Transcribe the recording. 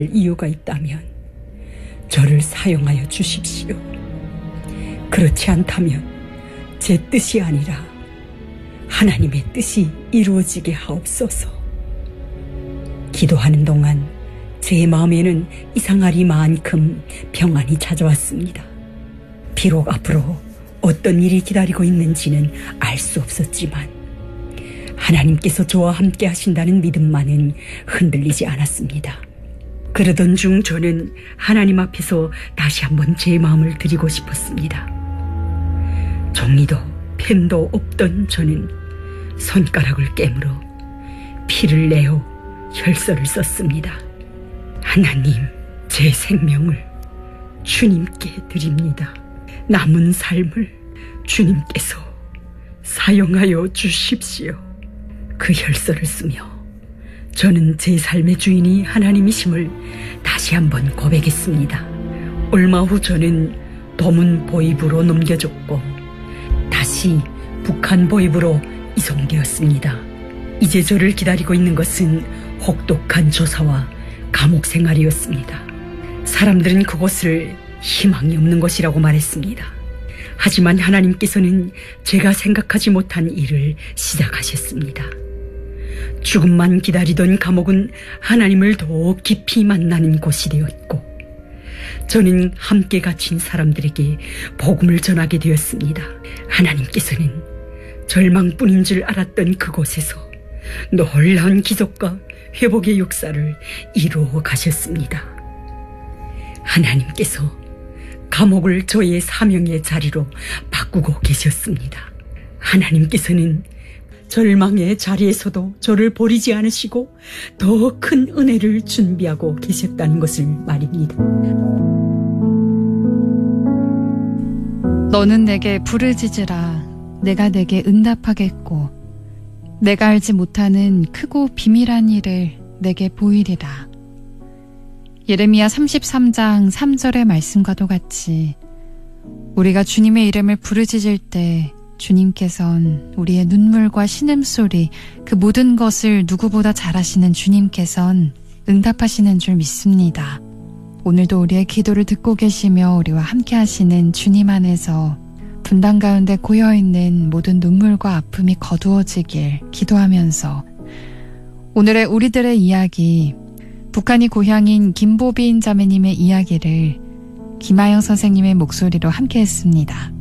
이유가 있다면 저를 사용하여 주십시오. 그렇지 않다면 제 뜻이 아니라 하나님의 뜻이 이루어지게 하옵소서. 기도하는 동안 제 마음에는 이상하리만큼 평안이 찾아왔습니다. 비록 앞으로 어떤 일이 기다리고 있는지는 알 수 없었지만 하나님께서 저와 함께 하신다는 믿음만은 흔들리지 않았습니다. 그러던 중 저는 하나님 앞에서 다시 한번 제 마음을 드리고 싶었습니다. 종이도 펜도 없던 저는 손가락을 깨물어 피를 내어 혈서를 썼습니다. 하나님, 제 생명을 주님께 드립니다. 남은 삶을 주님께서 사용하여 주십시오. 그 혈서를 쓰며 저는 제 삶의 주인이 하나님이심을 다시 한번 고백했습니다. 얼마 후 저는 도문 보입으로 넘겨졌고 다시 북한 보입으로 이송되었습니다. 이제 저를 기다리고 있는 것은 혹독한 조사와 감옥 생활이었습니다. 사람들은 그곳을 희망이 없는 것이라고 말했습니다. 하지만 하나님께서는 제가 생각하지 못한 일을 시작하셨습니다. 죽음만 기다리던 감옥은 하나님을 더욱 깊이 만나는 곳이 되었고 저는 함께 갇힌 사람들에게 복음을 전하게 되었습니다. 하나님께서는 절망뿐인 줄 알았던 그곳에서 놀라운 기적과 회복의 역사를 이루어 가셨습니다. 하나님께서 감옥을 저의 사명의 자리로 바꾸고 계셨습니다. 하나님께서는 절망의 자리에서도 저를 버리지 않으시고 더 큰 은혜를 준비하고 계셨다는 것을 말입니다. 너는 내게 부르짖으라. 내가 내게 응답하겠고 내가 알지 못하는 크고 비밀한 일을 내게 보이리라. 예레미야 33장 3절의 말씀과도 같이 우리가 주님의 이름을 부르짖을 때 주님께선 우리의 눈물과 신음소리 그 모든 것을 누구보다 잘 아시는 주님께선 응답하시는 줄 믿습니다. 오늘도 우리의 기도를 듣고 계시며 우리와 함께 하시는 주님 안에서 분당 가운데 고여있는 모든 눈물과 아픔이 거두어지길 기도하면서 오늘의 우리들의 이야기, 북한이 고향인 김보빈 자매님의 이야기를 김아영 선생님의 목소리로 함께 했습니다.